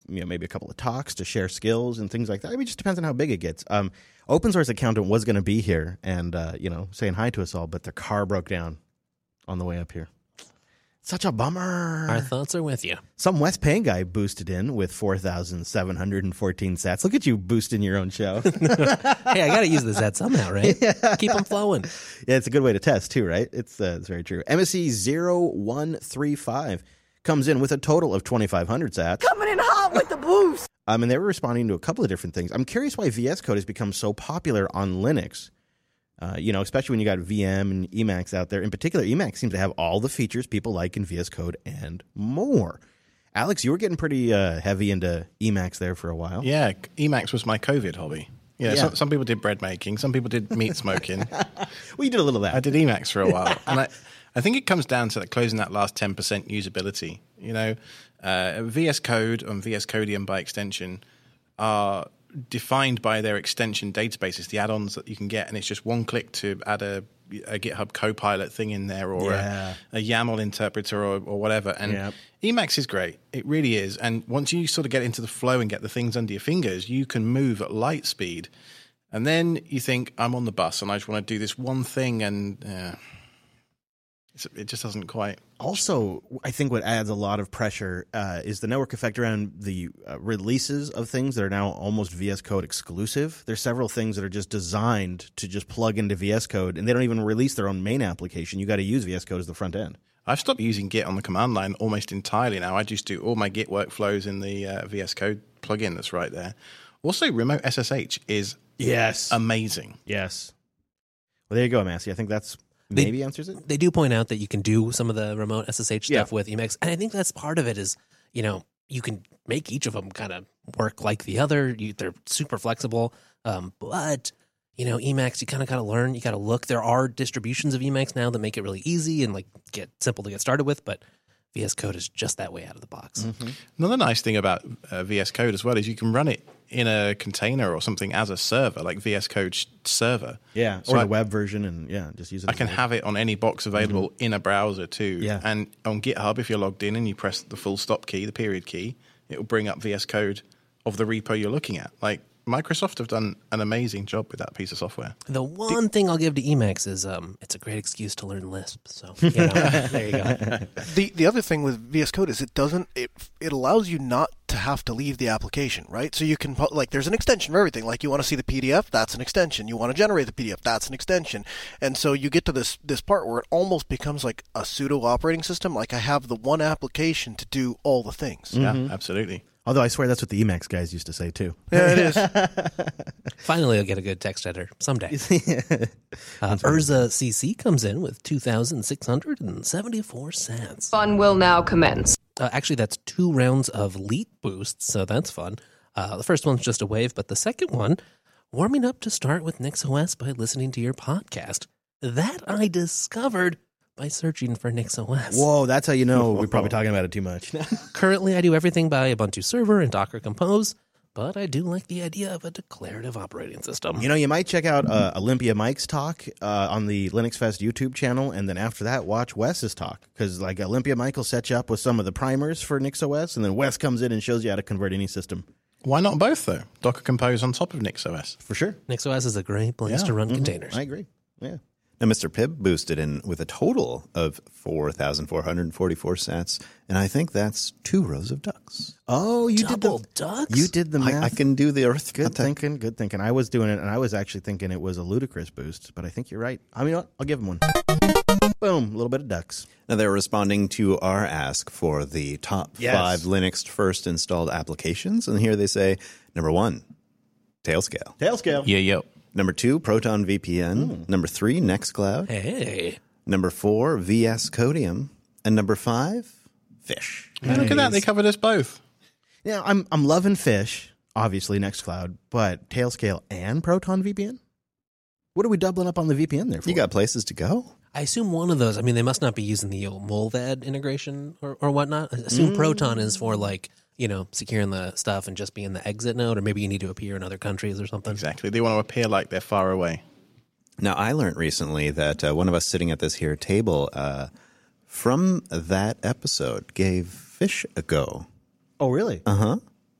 maybe a couple of talks to share skills and things like that. I mean, it just depends on how big it gets. Open Source Accountant was going to be here and, saying hi to us all, but their car broke down on the way up here. Such a bummer. Our thoughts are with you. Some West Payne guy boosted in with 4,714 sats. Look at you boosting your own show. Hey, I got to use the sats somehow, right? Yeah. Keep them flowing. Yeah, it's a good way to test too, right? It's very true. MSC 0135 comes in with a total of 2,500 sats. Coming in hot with the boost. And they were responding to a couple of different things. I'm curious why VS Code has become so popular on Linux. Especially when you got VM and Emacs out there. In particular, Emacs seems to have all the features people like in VS Code and more. Alex, you were getting pretty heavy into Emacs there for a while. Yeah, Emacs was my COVID hobby. Yeah. Some people did bread making. Some people did meat smoking. Well, you did a little of that. I did Emacs for a while. And I think it comes down to closing that last 10% usability. VS Code and VS Codium by extension are defined by their extension databases, the add-ons that you can get, and it's just one click to add a GitHub Copilot thing in there or a YAML interpreter or whatever. And Emacs is great. It really is. And once you sort of get into the flow and get the things under your fingers, you can move at light speed. And then you think, I'm on the bus and I just want to do this one thing, and it just doesn't quite. Also, I think what adds a lot of pressure is the network effect around the releases of things that are now almost VS Code exclusive. There's several things that are just designed to just plug into VS Code, and they don't even release their own main application. You got to use VS Code as the front end. I've stopped using Git on the command line almost entirely now. I just do all my Git workflows in the VS Code plugin that's right there. Also, Remote SSH is amazing. Yes. Well, there you go, Massey. I think that's maybe answers it. They do point out that you can do some of the remote SSH stuff with Emacs. And I think that's part of it is, you can make each of them kind of work like the other. They're super flexible. But, Emacs, you kind of got to learn. You got to look. There are distributions of Emacs now that make it really easy and simple to get started with. But VS Code is just that way out of the box. Mm-hmm. Another nice thing about VS Code as well is you can run it in a container or something as a server, like VS Code server. Yeah, so or the web version, and just use it. I can have it on any box available in a browser too. Yeah. And on GitHub, if you're logged in and you press the full stop key, the period key, it will bring up VS Code of the repo you're looking at. Like, Microsoft have done an amazing job with that piece of software. The one thing I'll give to Emacs is it's a great excuse to learn Lisp. So there you go. The other thing with VS Code is it allows you not to have to leave the application, right? So you can there's an extension for everything. Like, you want to see the PDF, that's an extension. You want to generate the PDF, that's an extension. And so you get to this part where it almost becomes like a pseudo operating system. Like, I have the one application to do all the things. Yeah, absolutely. Although I swear that's what the Emacs guys used to say too. Yeah, it is. Finally, I'll get a good text editor someday. Urza CC comes in with 2,674 sats. Fun will now commence. Actually, that's 2 rounds of Leap boosts, so that's fun. The first one's just a wave, but the second one, warming up to start with NixOS by listening to your podcast. That I discovered by searching for NixOS. Whoa, that's how you know we're probably talking about it too much. Currently, I do everything by Ubuntu Server and Docker Compose, but I do like the idea of a declarative operating system. You might check out Olympia Mike's talk on the Linux Fest YouTube channel, and then after that, watch Wes's talk. Because Olympia Mike will set you up with some of the primers for NixOS, and then Wes comes in and shows you how to convert any system. Why not both, though? Docker Compose on top of NixOS. For sure. NixOS is a great place to run containers. I agree. Yeah. Now, Mr. Pibb boosted in with a total of 4,444 sats, and I think that's 2 rows of ducks. Oh, you Double did ducks? You did the math. I can do the earth. Good thinking. I was doing it, and I was actually thinking it was a ludicrous boost, but I think you're right. I mean, I'll give him one. Boom, a little bit of ducks. Now, they're responding to our ask for the top 5 Linux first installed applications, and here they say, number 1, Tailscale. Tailscale. Yeah. Number 2, Proton VPN. Number 3, Nextcloud. Hey. Number 4, VS Codium. And number 5, Fish. Hey, look at that. They covered us both. Yeah, I'm loving Fish, obviously Nextcloud, but Tailscale and Proton VPN? What are we doubling up on the VPN there for? You got places to go? I assume one of those, they must not be using the Molvad integration or whatnot. I assume Proton is for securing the stuff and just being the exit node, or maybe you need to appear in other countries or something. Exactly. They want to appear like they're far away. Now, I learned recently that one of us sitting at this here table from that episode gave Fish a go. Oh, really? Uh-huh.